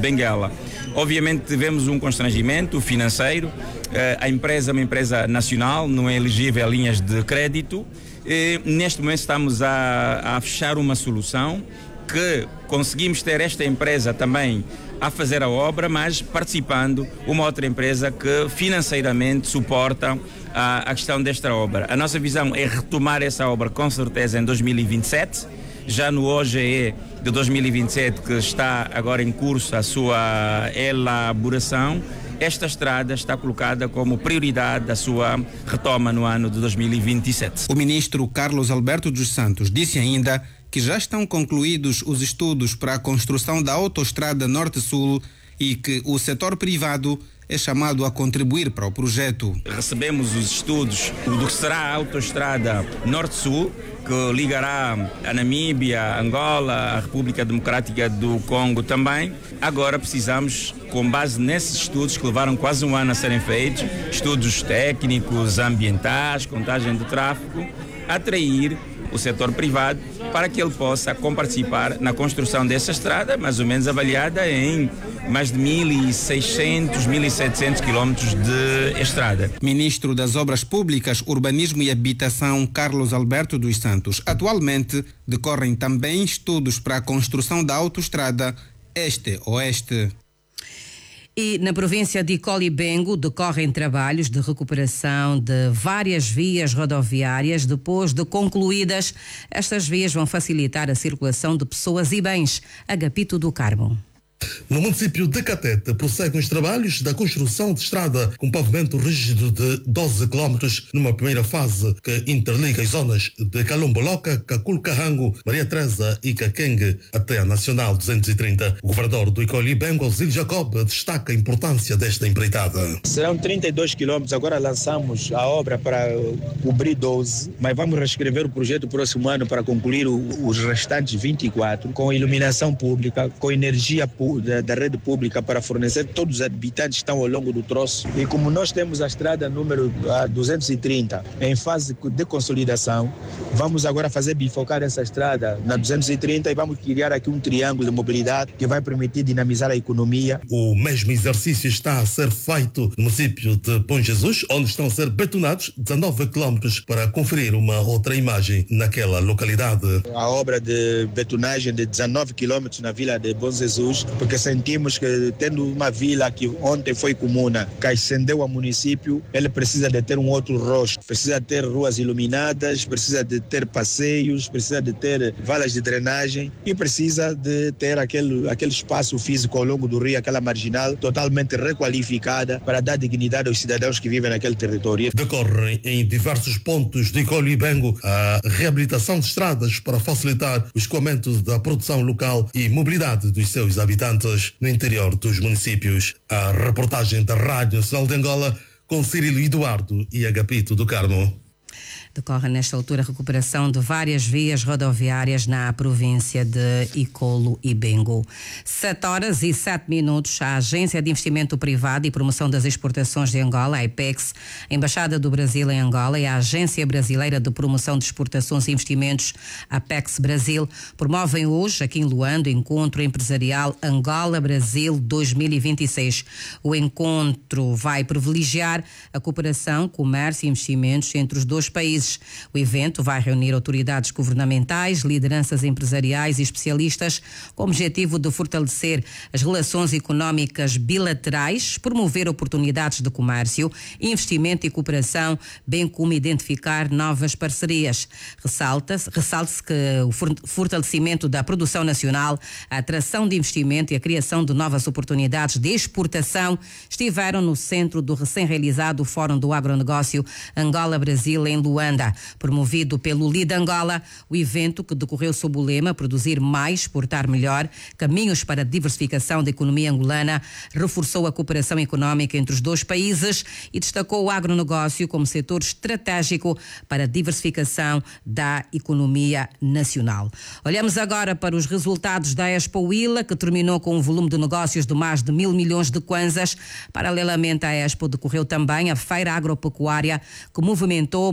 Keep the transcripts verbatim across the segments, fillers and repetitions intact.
Benguela. Obviamente tivemos um constrangimento financeiro, a empresa é uma empresa nacional, não é elegível a linhas de crédito. E, neste momento estamos a, a fechar uma solução que conseguimos ter esta empresa também a fazer a obra, mas participando uma outra empresa que financeiramente suporta a, a questão desta obra. A nossa visão é retomar essa obra com certeza em dois mil e vinte e sete, já no O G E de dois mil e vinte e sete, que está agora em curso a sua elaboração. Esta estrada está colocada como prioridade da sua retoma no ano de dois mil e vinte e sete. O ministro Carlos Alberto dos Santos disse ainda que já estão concluídos os estudos para a construção da autoestrada Norte-Sul e que o setor privado é chamado a contribuir para o projeto. Recebemos os estudos do que será a autoestrada Norte-Sul, que ligará a Namíbia, Angola, a República Democrática do Congo também. Agora precisamos, com base nesses estudos que levaram quase um ano a serem feitos, estudos técnicos, ambientais, contagem de tráfego, atrair o setor privado para que ele possa comparticipar na construção dessa estrada, mais ou menos avaliada em mais de mil e seiscentos, mil e setecentos quilómetros de estrada. Ministro das Obras Públicas, Urbanismo e Habitação, Carlos Alberto dos Santos. Atualmente decorrem também estudos para a construção da autoestrada Este-Oeste. E na província de Colibengo decorrem trabalhos de recuperação de várias vias rodoviárias. Depois de concluídas, estas vias vão facilitar a circulação de pessoas e bens. Agapito do Carmo. No município de Catete, prosseguem os trabalhos da construção de estrada com pavimento rígido de doze quilómetros numa primeira fase que interliga as zonas de Calumboloca, Caculcarrango, Maria Teresa e Caquengue até a Nacional duzentos e trinta. O governador do Icolibengo, Zílio Jacob, destaca a importância desta empreitada. Serão trinta e dois quilómetros, agora lançamos a obra para cobrir doze, mas vamos reescrever o projeto próximo ano para concluir os restantes vinte e quatro, com iluminação pública, com energia pública, Da, da rede pública para fornecer todos os habitantes que estão ao longo do troço. E como nós temos a estrada número a duzentos e trinta em fase de consolidação, vamos agora fazer bifocar essa estrada na duzentos e trinta e vamos criar aqui um triângulo de mobilidade que vai permitir dinamizar a economia. O mesmo exercício está a ser feito no município de Bom Jesus, onde estão a ser betonados dezanove quilómetros para conferir uma outra imagem naquela localidade. A obra de betonagem de dezanove quilómetros na vila de Bom Jesus, porque sentimos que, tendo uma vila que ontem foi comuna, que ascendeu ao município, ele precisa de ter um outro rosto, precisa ter ruas iluminadas, precisa de ter passeios, precisa de ter valas de drenagem e precisa de ter aquele, aquele espaço físico ao longo do rio, aquela marginal totalmente requalificada para dar dignidade aos cidadãos que vivem naquele território. Decorrem em diversos pontos de Colibengo a reabilitação de estradas para facilitar o escoamento da produção local e mobilidade dos seus habitantes no interior dos municípios. A reportagem da Rádio Nacional de Angola com Cirilo Eduardo e Agapito do Carmo. Decorre nesta altura a recuperação de várias vias rodoviárias na província de Icolo e Bengo. Sete horas e sete minutos. A Agência de Investimento Privado e Promoção das Exportações de Angola, a IPEX, a Embaixada do Brasil em Angola e a Agência Brasileira de Promoção de Exportações e Investimentos, a Apex Brasil, promovem hoje, aqui em Luanda, o Encontro Empresarial Angola-Brasil dois mil e vinte e seis. O encontro vai privilegiar a cooperação, comércio e investimentos entre os dois países. O evento vai reunir autoridades governamentais, lideranças empresariais e especialistas com o objetivo de fortalecer as relações económicas bilaterais, promover oportunidades de comércio, investimento e cooperação, bem como identificar novas parcerias. Ressalta-se, ressalta-se que o fortalecimento da produção nacional, a atração de investimento e a criação de novas oportunidades de exportação estiveram no centro do recém-realizado Fórum do Agronegócio Angola-Brasil em Luanda. Promovido pelo Lida Angola, o evento, que decorreu sob o lema Produzir Mais, Exportar Melhor, Caminhos para a Diversificação da Economia Angolana, reforçou a cooperação económica entre os dois países e destacou o agronegócio como setor estratégico para a diversificação da economia nacional. Olhamos agora para os resultados da Expo Huila, que terminou com um volume de negócios de mais de mil milhões de kwanzas. Paralelamente à Expo, decorreu também a Feira Agropecuária, que movimentou mais de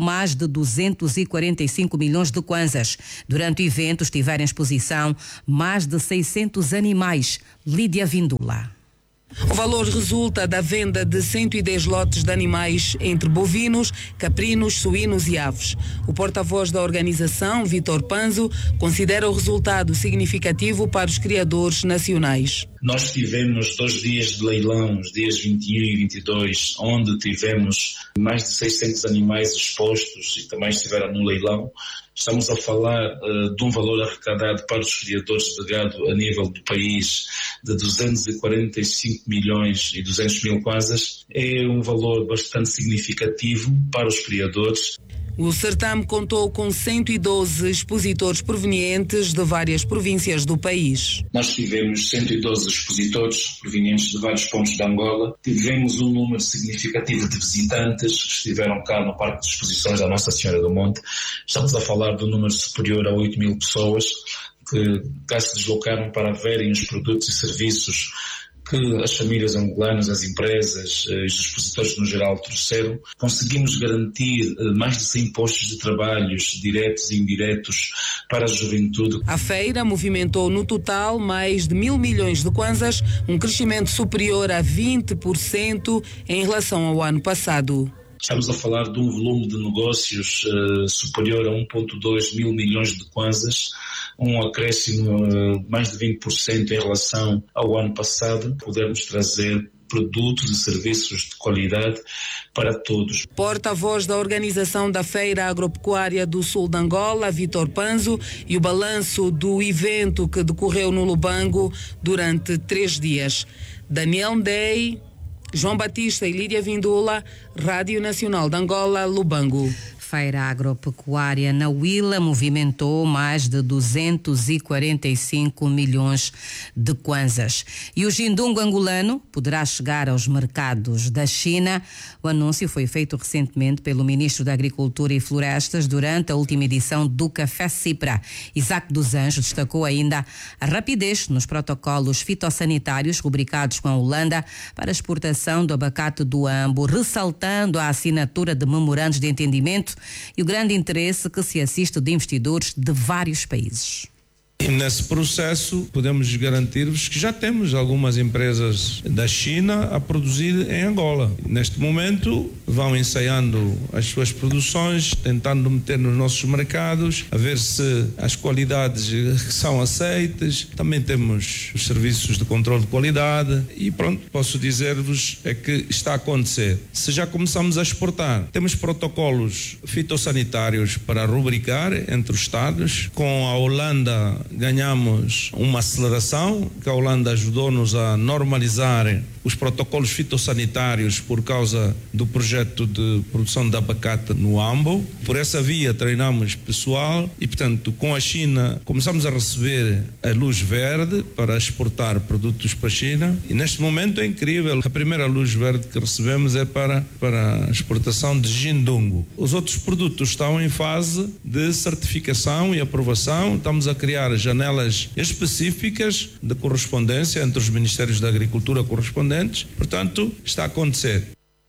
duzentos e quarenta e cinco milhões de kwanzas. Durante o evento estiveram em exposição mais de seiscentos animais. Lídia Vindula. O valor resulta da venda de cento e dez lotes de animais entre bovinos, caprinos, suínos e aves. O porta-voz da organização, Vitor Panzo, considera o resultado significativo para os criadores nacionais. Nós tivemos dois dias de leilão, os dias vinte e um e vinte e dois, onde tivemos mais de seiscentos animais expostos e também estiveram no leilão. Estamos a falar uh, de um valor arrecadado para os criadores de gado a nível do país de duzentos e quarenta e cinco milhões e duzentos mil kwanzas. É um valor bastante significativo para os criadores. O certame contou com cento e doze expositores provenientes de várias províncias do país. Nós tivemos cento e doze expositores provenientes de vários pontos de Angola. Tivemos um número significativo de visitantes que estiveram cá no Parque de Exposições da Nossa Senhora do Monte. Estamos a falar de um número superior a oito mil pessoas que cá se deslocaram para verem os produtos e serviços que as famílias angolanas, as empresas e os expositores no geral trouxeram. Conseguimos garantir mais de cem postos de trabalhos diretos e indiretos para a juventude. A feira movimentou no total mais de mil milhões de kwanzas, um crescimento superior a vinte por cento em relação ao ano passado. Estamos a falar de um volume de negócios uh, superior a um vírgula dois mil milhões de kwanzas, um acréscimo de uh, mais de vinte por cento em relação ao ano passado. Podemos trazer produtos e serviços de qualidade para todos. Porta-voz da organização da Feira Agropecuária do Sul de Angola, Vitor Panzo, e o balanço do evento que decorreu no Lubango durante três dias. Daniel Ndei, João Batista e Lídia Vindula, Rádio Nacional de Angola, Lubango. Feira Agropecuária na Huila movimentou mais de duzentos e quarenta e cinco milhões de kwanzas. E o jindungo angolano poderá chegar aos mercados da China. O anúncio foi feito recentemente pelo ministro da Agricultura e Florestas durante a última edição do Café Cipra. Isaac dos Anjos destacou ainda a rapidez nos protocolos fitossanitários rubricados com a Holanda para a exportação do abacate do Ambo, ressaltando a assinatura de memorandos de entendimento e o grande interesse que se assiste de investidores de vários países. E nesse processo podemos garantir-vos que já temos algumas empresas da China a produzir em Angola. Neste momento vão ensaiando as suas produções, tentando meter nos nossos mercados, a ver se as qualidades são aceitas. Também temos os serviços de controle de qualidade e pronto, posso dizer-vos é que está a acontecer. Se já começamos a exportar, temos protocolos fitossanitários para rubricar entre os Estados. Com a Holanda ganhamos uma aceleração, que a Holanda ajudou-nos a normalizar os protocolos fitossanitários por causa do projeto de produção de abacate no Ambo. Por essa via treinamos pessoal e, portanto, com a China começamos a receber a luz verde para exportar produtos para a China e neste momento é incrível. A primeira luz verde que recebemos é para, para a exportação de jindungo. Os outros produtos estão em fase de certificação e aprovação. Estamos a criar janelas específicas de correspondência entre os Ministérios da Agricultura correspondentes. Portanto, está a acontecer.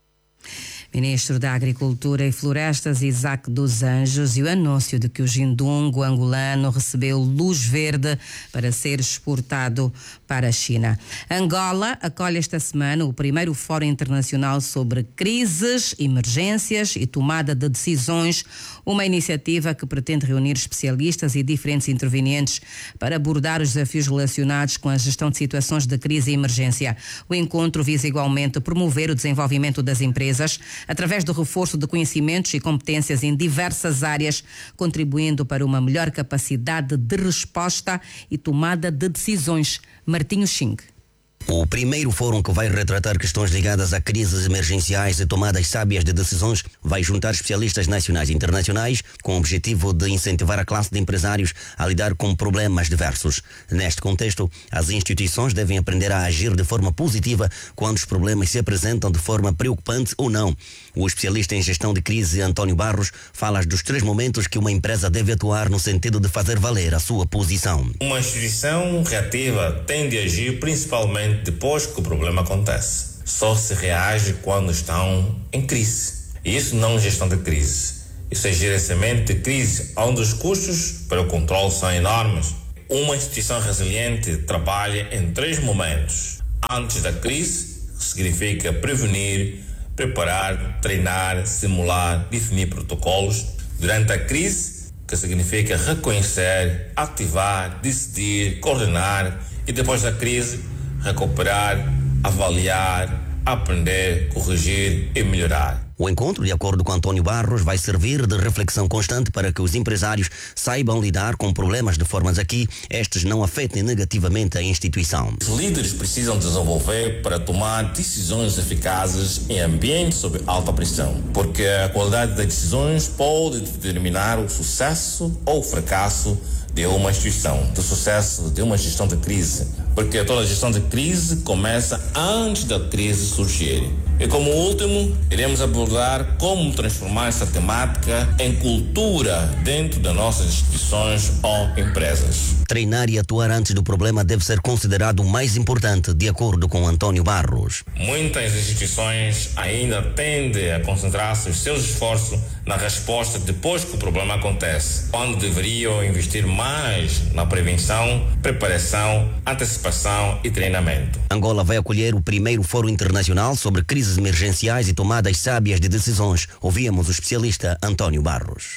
Ministro da Agricultura e Florestas, Isaac dos Anjos, e o anúncio de que o jindungo angolano recebeu luz verde para ser exportado para a China. Angola acolhe esta semana o primeiro Fórum Internacional sobre Crises, Emergências e Tomada de Decisões, uma iniciativa que pretende reunir especialistas e diferentes intervenientes para abordar os desafios relacionados com a gestão de situações de crise e emergência. O encontro visa igualmente promover o desenvolvimento das empresas através do reforço de conhecimentos e competências em diversas áreas, contribuindo para uma melhor capacidade de resposta e tomada de decisões. Martinho Xing. O primeiro fórum, que vai retratar questões ligadas a crises emergenciais e tomadas sábias de decisões, vai juntar especialistas nacionais e internacionais com o objetivo de incentivar a classe de empresários a lidar com problemas diversos. Neste contexto, as instituições devem aprender a agir de forma positiva quando os problemas se apresentam de forma preocupante ou não. O especialista em gestão de crise, António Barros, fala dos três momentos que uma empresa deve atuar no sentido de fazer valer a sua posição. Uma instituição reativa tende a agir principalmente depois que o problema acontece. Só se reage quando estão em crise. Isso não é gestão de crise. Isso é gerenciamento de crise, onde os custos para o controle são enormes. Uma instituição resiliente trabalha em três momentos. Antes da crise, que significa prevenir, preparar, treinar, simular, definir protocolos. Durante a crise, que significa reconhecer, ativar, decidir, coordenar. E depois da crise, recuperar, avaliar, aprender, corrigir e melhorar. O encontro, de acordo com Antônio Barros, vai servir de reflexão constante para que os empresários saibam lidar com problemas de formas a que estes não afetem negativamente a instituição. Os líderes precisam desenvolver para tomar decisões eficazes em ambientes sob alta pressão, porque a qualidade das decisões pode determinar o sucesso ou o fracasso de uma instituição, do sucesso de uma gestão de crise, porque toda gestão de crise começa antes da crise surgir. E como último, iremos abordar como transformar essa temática em cultura dentro das nossas instituições ou empresas. Treinar e atuar antes do problema deve ser considerado o mais importante, de acordo com Antônio Barros. Muitas instituições ainda tendem a concentrar os seus esforços na resposta depois que o problema acontece, quando deveriam investir mais na prevenção, preparação, antecipação e treinamento. Angola vai acolher o primeiro Fórum Internacional sobre crises emergenciais e tomadas sábias de decisões. Ouvimos o especialista Antônio Barros.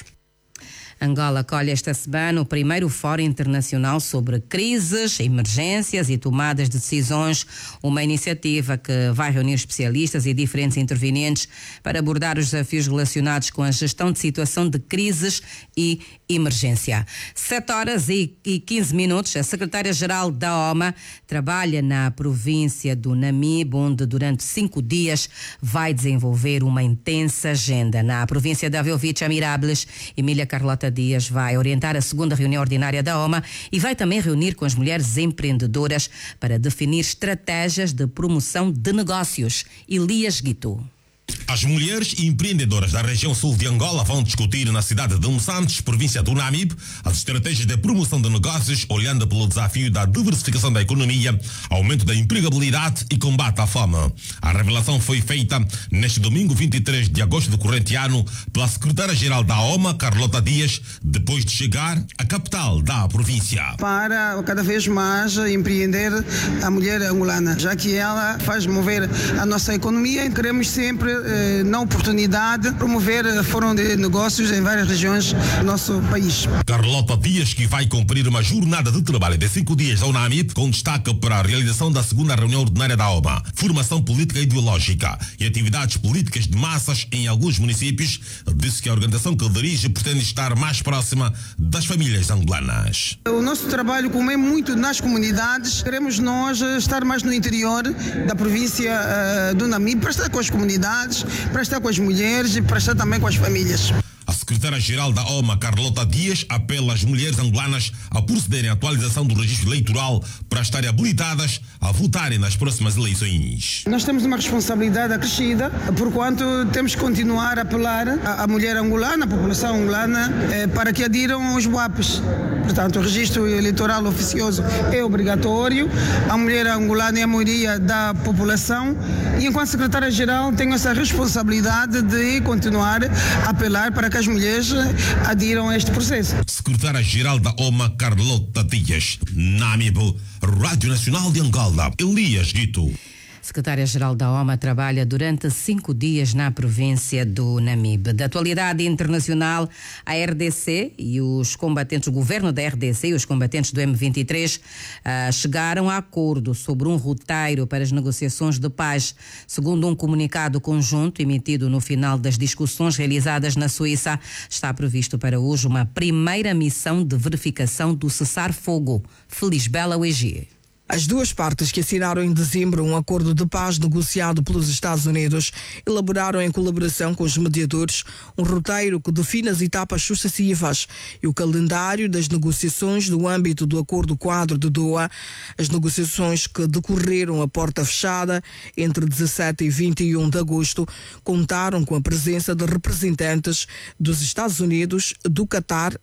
Angola acolhe esta semana o primeiro Fórum Internacional sobre crises, emergências e tomadas de decisões, uma iniciativa que vai reunir especialistas e diferentes intervenientes para abordar os desafios relacionados com a gestão de situação de crises e emergência. sete horas e quinze minutos, a secretária-geral da O M A trabalha na província do Namibe, onde durante cinco dias vai desenvolver uma intensa agenda. Na província da Velvicha Mirables, Emília Carlota Dias vai orientar a segunda reunião ordinária da O M A e vai também reunir com as mulheres empreendedoras para definir estratégias de promoção de negócios. Elias Guito. As mulheres empreendedoras da região sul de Angola vão discutir na cidade de Moçambique, província do Namibe, as estratégias de promoção de negócios, olhando pelo desafio da diversificação da economia, aumento da empregabilidade e combate à fome. A revelação foi feita neste domingo vinte e três de agosto do corrente ano pela secretária-geral da O M A, Carlota Dias, depois de chegar à capital da província. Para cada vez mais empreender a mulher angolana, já que ela faz mover a nossa economia, queremos sempre na oportunidade de promover fórum de negócios em várias regiões do nosso país. Carlota Dias, que vai cumprir uma jornada de trabalho de cinco dias ao Namibe, com destaque para a realização da segunda reunião ordinária da O M A, formação política e ideológica e atividades políticas de massas em alguns municípios, disse que a organização que dirige pretende estar mais próxima das famílias angolanas. O nosso trabalho, como é muito nas comunidades, queremos nós estar mais no interior da província uh, do Namibe, para estar com as comunidades, para estar com as mulheres e para estar também com as famílias. A secretária-geral da O M A, Carlota Dias, apela às mulheres angolanas a procederem à atualização do registro eleitoral para estarem habilitadas a votarem nas próximas eleições. Nós temos uma responsabilidade acrescida, porquanto temos que continuar a apelar à mulher angolana, à população angolana, eh, para que adiram aos B U A Ps. Portanto, o registro eleitoral oficioso é obrigatório, a mulher angolana é a maioria da população e, enquanto secretária-geral, tenho essa responsabilidade de continuar a apelar para que as mulheres adiram a este processo. Secretária-geral da O M A, Carlota Dias. Namibe, Rádio Nacional de Angola, Elias Guito. Secretária-geral da O M A trabalha durante cinco dias na província do Namibe. Da atualidade internacional, a R D C e os combatentes, o governo da R D C e os combatentes do M vinte e três uh, chegaram a acordo sobre um roteiro para as negociações de paz. Segundo um comunicado conjunto emitido no final das discussões realizadas na Suíça, está previsto para hoje uma primeira missão de verificação do cessar-fogo. Felisbela Uegi. As duas partes, que assinaram em dezembro um acordo de paz negociado pelos Estados Unidos, elaboraram em colaboração com os mediadores um roteiro que define as etapas sucessivas e o calendário das negociações no âmbito do Acordo Quadro de Doha. As negociações, que decorreram a porta fechada entre dezassete e vinte e um de agosto, contaram com a presença de representantes dos Estados Unidos, do Catar,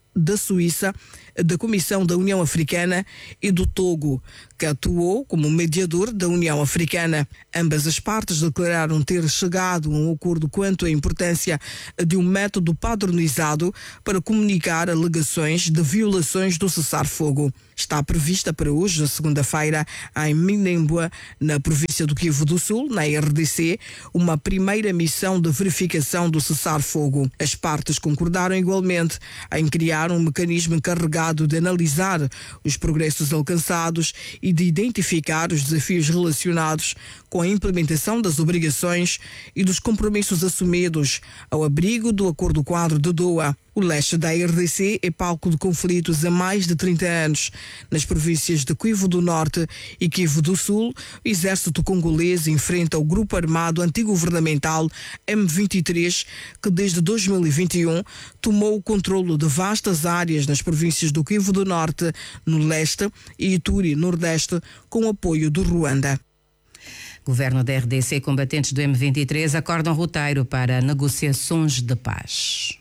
da Suíça, da Comissão da União Africana e do Togo, que atuou como mediador da União Africana. Ambas as partes declararam ter chegado a um acordo quanto à importância de um método padronizado para comunicar alegações de violações do cessar-fogo. Está prevista para hoje, segunda-feira, em Minembwe, na província do Kivu do Sul, na R D C, uma primeira missão de verificação do cessar-fogo. As partes concordaram igualmente em criar um mecanismo encarregado de analisar os progressos alcançados e de identificar os desafios relacionados com a implementação das obrigações e dos compromissos assumidos ao abrigo do Acordo Quadro de Doha. O leste da R D C é palco de conflitos há mais de trinta anos. Nas províncias de Kivu do Norte e Kivu do Sul, o exército congolês enfrenta o grupo armado antigovernamental M vinte e três, que desde dois mil e vinte e um tomou o controlo de vastas áreas nas províncias do Kivu do Norte, no leste, e Ituri, nordeste, com apoio do Ruanda. Governo da R D C e combatentes do M vinte e três acordam roteiro para negociações de paz.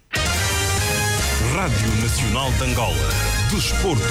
Rádio Nacional de Angola. Desporto.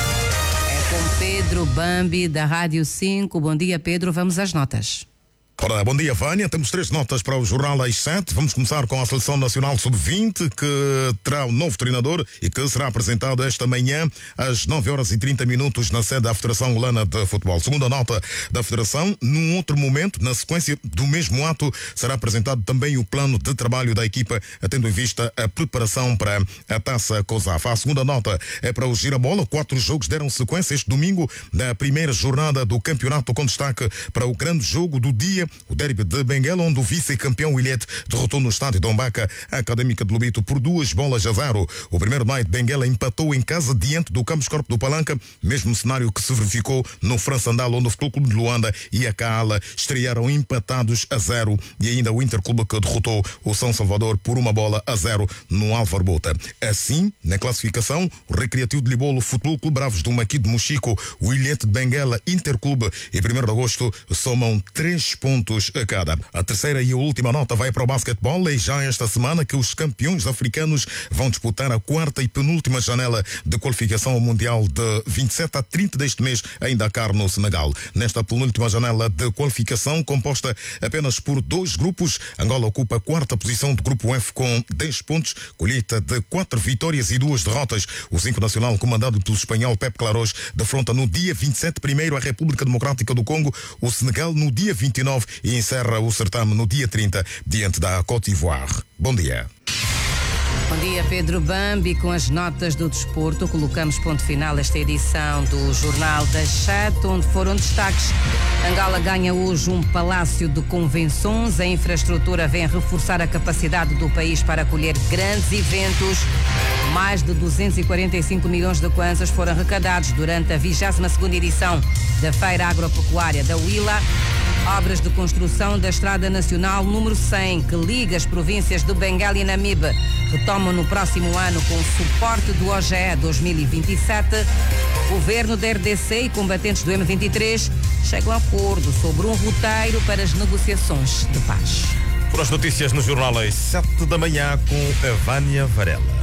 É com Pedro Bambi, da Rádio cinco. Bom dia, Pedro. Vamos às notas. Ora, bom dia, Vânia. Temos três notas para o Jornal às sete. Vamos começar com a Seleção Nacional sub vinte, que terá um novo treinador e que será apresentado esta manhã às nove horas e trinta minutos na sede da Federação Angolana de Futebol. Segunda nota da Federação, num outro momento, na sequência do mesmo ato, será apresentado também o plano de trabalho da equipa, tendo em vista a preparação para a Taça COSAF. A segunda nota é para o Girabola. Quatro jogos deram sequência este domingo na primeira jornada do campeonato, com destaque para o grande jogo do dia, o derby de Benguela, onde o vice-campeão Williette derrotou no estádio de Dombaca a Académica de Lubito por duas bolas a zero. O primeiro Maio de Benguela empatou em casa diante do Campos Corpo do Palanca, mesmo cenário que se verificou no França Andal, onde o Futebol Clube de Luanda e a Caala estrearam empatados a zero, e ainda o Interclube, que derrotou o São Salvador por uma bola a zero no Álvaro Bota. Assim, na classificação, o Recreativo de Libolo, Futebol Clube Bravos do Maqui de Mochico, o Williette de Benguela, Interclube e primeiro de agosto somam três pontos a cada. A terceira e a última nota vai para o basquetebol. E já esta semana que os campeões africanos vão disputar a quarta e penúltima janela de qualificação ao Mundial de vinte e sete a trinta deste mês em Dakar, no Senegal. Nesta penúltima janela de qualificação, composta apenas por dois grupos, Angola ocupa a quarta posição do grupo F com dez pontos, colheita de quatro vitórias e duas derrotas. O cinco nacional, comandado pelo espanhol Pep Claros, defronta no dia vinte e sete primeiro a República Democrática do Congo, o Senegal no dia vinte e nove e encerra o certame no dia trinta diante da Côte d'Ivoire. Bom dia. Bom dia, Pedro Bambi. Com as notas do desporto, colocamos ponto final a esta edição do Jornal das Sete, onde foram destaques. Angola ganha hoje um palácio de convenções. A infraestrutura vem reforçar a capacidade do país para acolher grandes eventos. Mais de duzentos e quarenta e cinco milhões de kwanzas foram arrecadados durante a vigésima segunda edição da Feira Agropecuária da Huila. Obras de construção da Estrada Nacional número cem, que liga as províncias de Benguela e Namibe, retomam no próximo ano com o suporte do O G E dois mil e vinte e sete. Governo da R D C e combatentes do M vinte e três chegam a acordo sobre um roteiro para as negociações de paz. Por as notícias no Jornal às sete da manhã com a Vânia Varela.